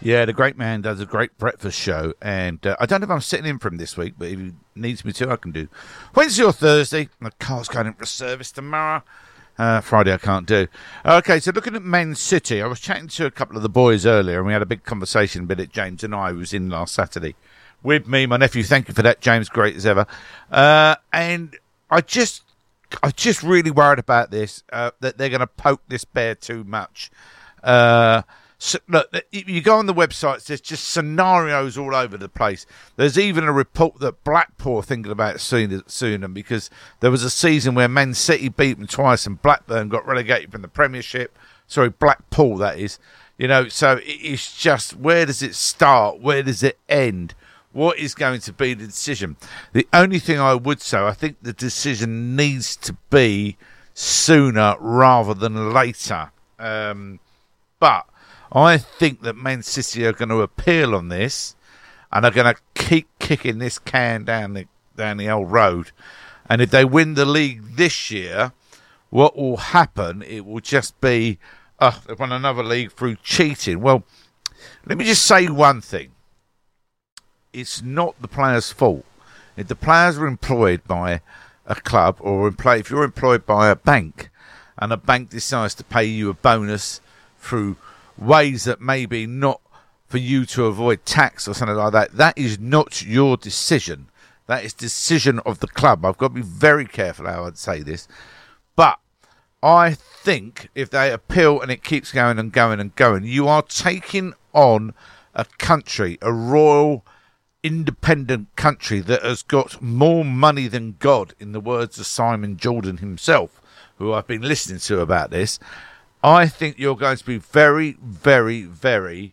Yeah, the great man does a great breakfast show, and I don't know if I'm sitting in for him this week, but if he needs me to, I can do Wednesday or Thursday. My car's going in for service tomorrow. Friday I can't do. Okay, so looking at Man City, I was chatting to a couple of the boys earlier, and we had a big conversation about it. James and I, who was in last Saturday with me, my nephew. Thank you for that, James. Great as ever. And I just really worried about this, that they're going to poke this bear too much. So, look, you go on the websites, there's just scenarios all over the place. There's even a report that Blackpool are thinking about it soon, because there was a season where Man City beat them twice and Blackburn got relegated from the Premiership. Sorry, Blackpool, that is. You know, so it's just, where does it start? Where does it end? What is going to be the decision? The only thing I would say, I think the decision needs to be sooner rather than later. But I think that Man City are going to appeal on this and are going to keep kicking this can down the old road. And if they win the league this year, what will happen, it will just be, they've won another league through cheating. Well, let me just say one thing. It's not the players' fault. If the players are employed by a club, or if you're employed by a bank, and a bank decides to pay you a bonus through ways that maybe not for you to avoid tax or something like that, that is not your decision. That is decision of the club. I've got to be very careful how I'd say this. But I think if they appeal and it keeps going and going and going, you are taking on a country, a royal, independent country that has got more money than God, in the words of Simon Jordan himself, who I've been listening to about this. I think you're going to be very, very, very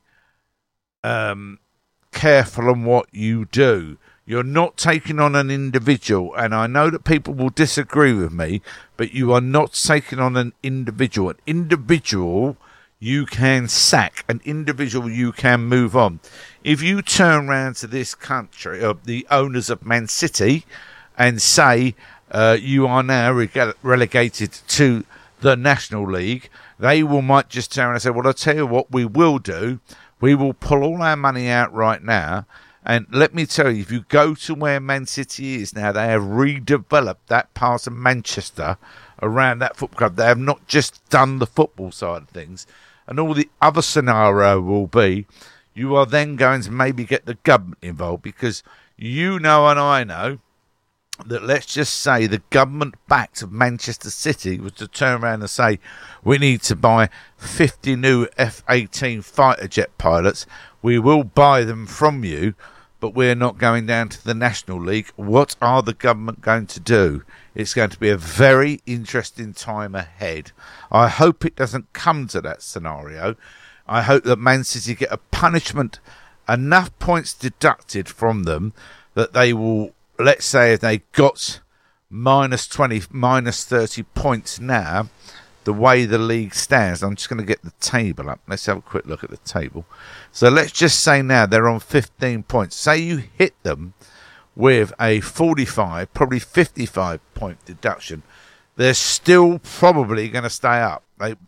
careful on what you do. You're not taking on an individual, and I know that people will disagree with me, but you are not taking on an individual. An individual you can sack. An individual you can move on. If you turn around to this country, the owners of Man City, and say you are now relegated to the National League, they might just turn around and say, well, I'll tell you what we will do. We will pull all our money out right now. And let me tell you, if you go to where Man City is now, they have redeveloped that part of Manchester around that football club. They have not just done the football side of things. And all the other scenario will be, you are then going to maybe get the government involved, because you know and I know that, let's just say, the government backed of Manchester City was to turn around and say, we need to buy 50 new F-18 fighter jet pilots. We will buy them from you, but we're not going down to the National League. What are the government going to do? It's going to be a very interesting time ahead. I hope it doesn't come to that scenario. I hope that Man City get a punishment, enough points deducted from them that they will, let's say if they got minus 20, minus 30 points now, the way the league stands. I'm just going to get the table up. Let's have a quick look at the table. So let's just say now they're on 15 points. Say you hit them with a 45, probably 55 point deduction. They're still probably going to stay up.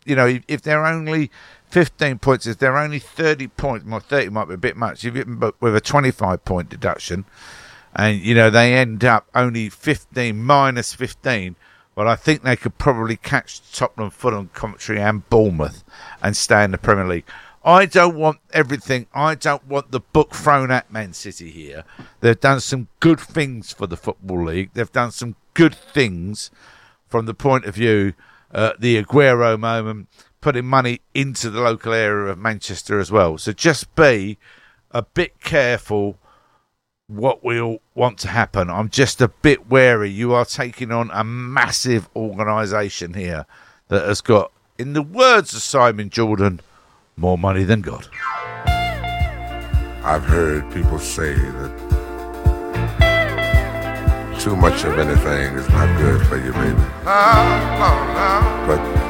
If they're only 15 points, if they're only 30 points, well, 30 might be a bit much. If you hit them with a 25 point deduction, and they end up only 15, minus 15, well, I think they could probably catch Tottenham, Fulham, Coventry and Bournemouth and stay in the Premier League. I don't want everything. I don't want the book thrown at Man City here. They've done some good things for the Football League. They've done some good things from the point of view, the Aguero moment, putting money into the local area of Manchester as well. So just be a bit careful what will want to happen. I'm just a bit wary. You are taking on a massive organisation here that has got, in the words of Simon Jordan, more money than God. I've heard people say that too much of anything is not good for you, baby. But